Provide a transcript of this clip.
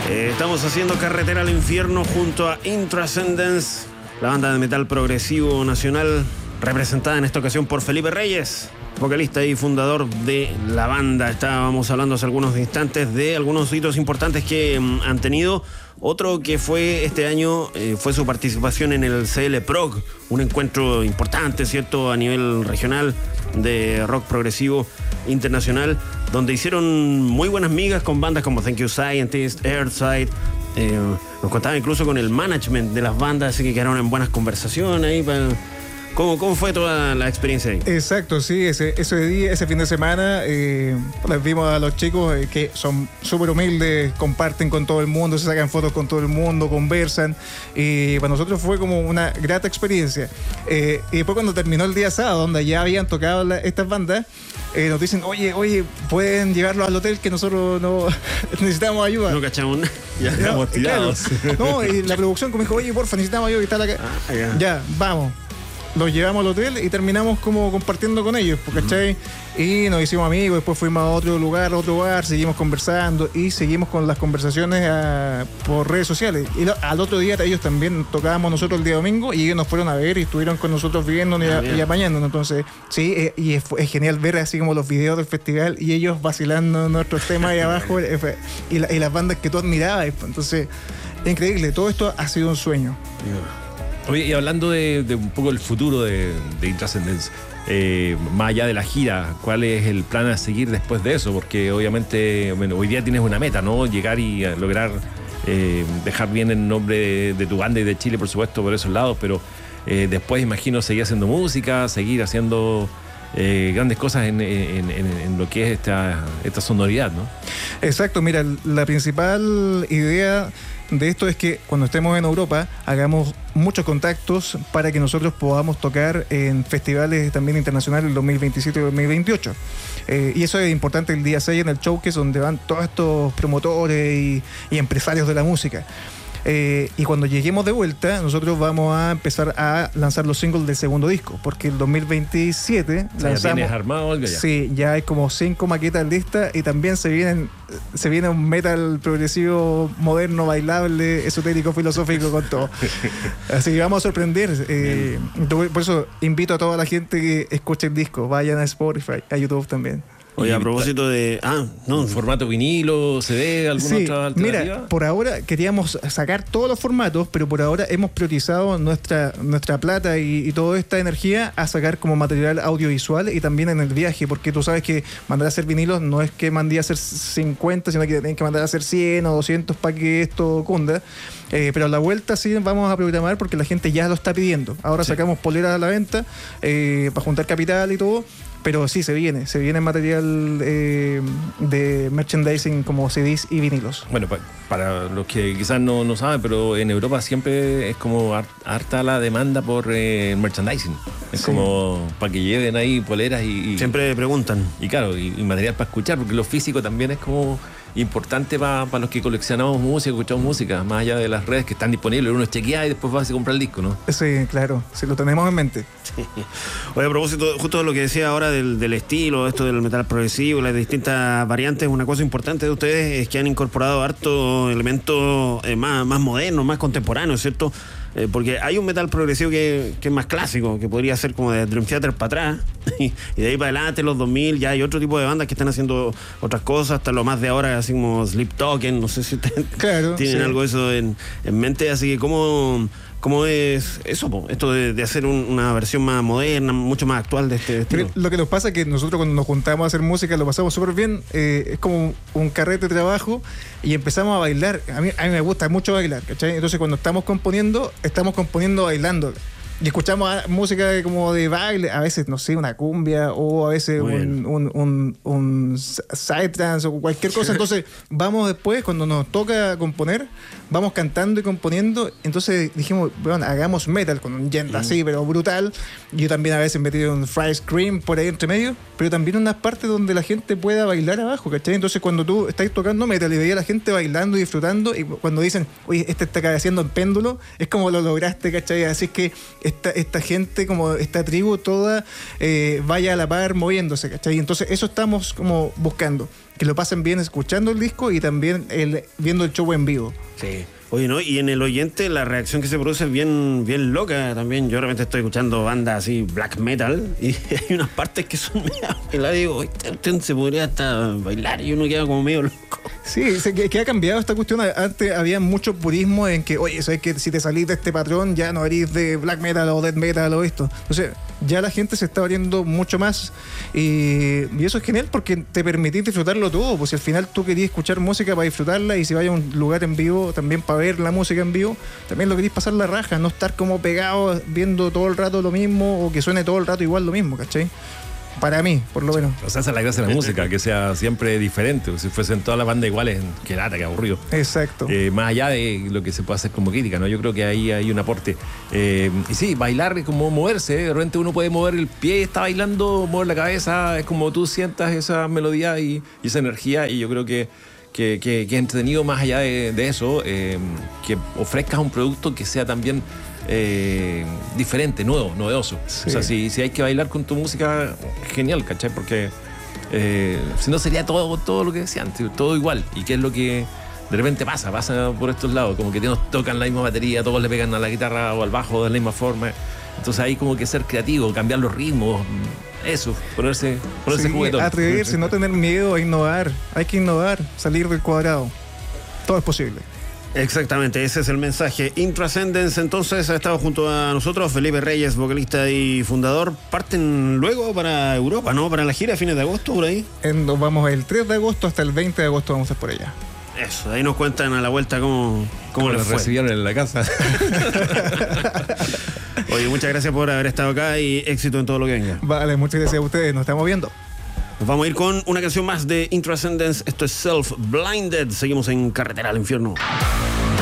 Estamos haciendo Carretera al Infierno junto a Intrascendence, la banda de metal progresivo nacional, representada en esta ocasión por Felipe Reyes, vocalista y fundador de la banda. Estábamos hablando hace algunos instantes de algunos hitos importantes que han tenido. Otro que fue este año fue su participación en el CL Prog, un encuentro importante, ¿cierto?, a nivel regional de rock progresivo internacional, donde hicieron muy buenas migas con bandas como Thank You Scientist, Earthside. Nos contaban incluso con el management de las bandas, así que quedaron en buenas conversaciones ahí para... ¿Cómo fue toda la experiencia ahí? Exacto, sí, ese fin de semana les vimos a los chicos que son súper humildes, comparten con todo el mundo, se sacan fotos con todo el mundo, conversan, y para nosotros fue como una grata experiencia. Y después cuando terminó el día sábado, donde ya habían tocado estas bandas, nos dicen, oye, pueden llevarlos al hotel que nosotros no necesitamos ayuda. No cachamos nada. Ya estamos tirados. Claro. No, y la producción como dijo, oye, porfa, necesitamos ayuda y tal acá. Ya, vamos. Los llevamos al hotel y terminamos como compartiendo con ellos, ¿cachai? Y nos hicimos amigos, después fuimos a otro lugar, a otro bar, seguimos conversando y seguimos con las conversaciones por redes sociales. Y al otro día ellos también tocábamos nosotros el día domingo y ellos nos fueron a ver y estuvieron con nosotros viéndonos y apañándonos. Entonces, sí, y es genial ver así como los videos del festival y ellos vacilando nuestros temas ahí abajo y las bandas que tú admirabas. Entonces, increíble, todo esto ha sido un sueño. Oye, y hablando de un poco el futuro de Intrascendence, más allá de la gira, ¿cuál es el plan a seguir después de eso? Porque obviamente, bueno, hoy día tienes una meta, ¿no? Llegar y lograr dejar bien el nombre de tu banda y de Chile, por supuesto, por esos lados, pero después imagino seguir haciendo música, seguir haciendo grandes cosas en lo que es esta sonoridad, ¿no? Exacto, mira, la principal idea de esto es que cuando estemos en Europa hagamos muchos contactos para que nosotros podamos tocar en festivales también internacionales el 2027 y 2028. Y eso es importante el día 6 en el Showcase, donde van todos estos promotores y empresarios de la música. Y cuando lleguemos de vuelta, nosotros vamos a empezar a lanzar los singles del segundo disco, porque el 2027 lanzamos. ¿Ya tienes armado algo ya? Sí, ya hay como 5 maquetas listas y también se viene un metal progresivo, moderno, bailable, esotérico, filosófico, con todo. Así que vamos a sorprender. Por eso invito a toda la gente que escuche el disco, vayan a Spotify, a YouTube también. Oye, a propósito de... ¿Formato vinilo, CD, alguna otra alternativa? Mira, por ahora queríamos sacar todos los formatos, pero por ahora hemos priorizado nuestra plata y toda esta energía a sacar como material audiovisual y también en el viaje, porque tú sabes que mandar a hacer vinilos no es que mandé a hacer 50, sino que tienen que mandar a hacer 100 o 200 para que esto cunda. Pero a la vuelta sí vamos a programar porque la gente ya lo está pidiendo. Ahora sacamos poleras a la venta para juntar capital y todo. Pero sí, se viene material de merchandising como CDs y vinilos. Bueno, para los que quizás no saben, pero en Europa siempre es como harta la demanda por merchandising. Es como para que lleven ahí poleras y siempre preguntan. Y claro, y material para escuchar, porque lo físico también es como importante para los que coleccionamos música, escuchamos música, más allá de las redes que están disponibles. Uno chequea y después va a comprar el disco, ¿no? Sí, claro, sí, lo tenemos en mente. Sí. Oye, a propósito, justo lo que decía ahora del estilo, esto del metal progresivo, las distintas variantes, una cosa importante de ustedes es que han incorporado harto elementos más modernos, más contemporáneos, ¿cierto? Porque hay un metal progresivo que es más clásico, que podría ser como de Dream Theater para atrás, y de ahí para adelante, los 2000, ya hay otro tipo de bandas que están haciendo otras cosas, hasta lo más de ahora, así como Sleep Token, no sé si ustedes tienen algo de eso en mente, así que ¿cómo es eso, esto de hacer una versión más moderna, mucho más actual de este estilo? Lo que nos pasa es que nosotros cuando nos juntamos a hacer música lo pasamos súper bien, es como un carrete de trabajo y empezamos a bailar. A mí me gusta mucho bailar, ¿cachai? Entonces cuando estamos componiendo bailando. Y escuchamos música como de baile, a veces, no sé, una cumbia o a veces un psytrance o cualquier cosa. Entonces vamos después, cuando nos toca componer, vamos cantando y componiendo. Entonces dijimos, bueno, hagamos metal con un gent así, pero brutal. Yo también a veces metí un fry scream por ahí entre medio, pero también unas partes donde la gente pueda bailar abajo, ¿cachai? Entonces cuando tú estás tocando metal y veías a la gente bailando y disfrutando, y cuando dicen, oye, este está cabeceando en péndulo, es como lo lograste, ¿cachai? Así que esta gente, como esta tribu toda, vaya a la par moviéndose, ¿cachai? Entonces eso estamos como buscando, que lo pasen bien escuchando el disco y también viendo el show en vivo. Sí. Oye, ¿no? Y en el oyente la reacción que se produce es bien, bien loca también. Yo realmente estoy escuchando bandas así, black metal, y hay unas partes que son medio... digo, usted se podría hasta bailar y uno queda como medio loco. Sí, que ha cambiado esta cuestión. Antes había mucho purismo en que, oye, sabes que si te salís de este patrón ya no eres de black metal o death metal o esto. Entonces ya la gente se está abriendo mucho más y eso es genial porque te permitís disfrutarlo todo. Pues si al final tú querías escuchar música para disfrutarla y si vayas a un lugar en vivo también para ver la música en vivo, también lo querís pasar la raja, no estar como pegado viendo todo el rato lo mismo o que suene todo el rato igual lo mismo, ¿cachai? Para mí, por lo menos. O sea, esa es la gracia de la música, que sea siempre diferente. Si fuesen todas las bandas iguales, qué lata, qué aburrido. Exacto. Más allá de lo que se puede hacer como crítica, ¿no? Yo creo que ahí hay un aporte. Y sí, bailar es como moverse. De repente uno puede mover el pie, está bailando, mover la cabeza. Es como tú sientas esa melodía y esa energía. Y yo creo que es entretenido más allá de eso, que ofrezcas un producto que sea también diferente, nuevo, novedoso. Sí. O sea, si hay que bailar con tu música, genial, ¿cachai? Porque si no sería todo lo que decía antes, todo igual. Y qué es lo que de repente pasa por estos lados, como que todos tocan la misma batería, todos le pegan a la guitarra o al bajo de la misma forma. Entonces hay como que ser creativo, cambiar los ritmos, eso, ponerse juguetón. Atreverse, no tener miedo a innovar. Hay que innovar, salir del cuadrado. Todo es posible. Exactamente, ese es el mensaje. Intrascendence entonces ha estado junto a nosotros Felipe Reyes, vocalista y fundador. Parten luego para Europa, ¿no? Para la gira a fines de agosto, por ahí. Nos vamos el 3 de agosto hasta el 20 de agosto, vamos a estar por allá. Eso, ahí nos cuentan a la vuelta cómo les fue. Recibieron en la casa. Oye, muchas gracias por haber estado acá y éxito en todo lo que venga. Vale, muchas gracias a ustedes, nos estamos viendo. Nos vamos a ir con una canción más de Intrascendence. Esto es Self Blinded. Seguimos en Carretera al Infierno.